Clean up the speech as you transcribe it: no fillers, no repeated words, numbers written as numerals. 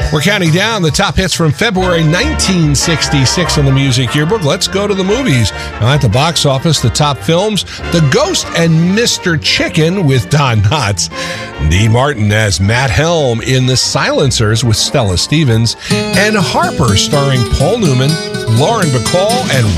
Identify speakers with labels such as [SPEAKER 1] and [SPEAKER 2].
[SPEAKER 1] We're counting down the top hits from February 1966 in the Music Yearbook. Let's go to the movies. Now at the box office, the top films: The Ghost and Mr. Chicken with Don Knotts, Dee Martin as Matt Helm in The Silencers with Stella Stevens, and Harper starring Paul Newman, Lauren Bacall, and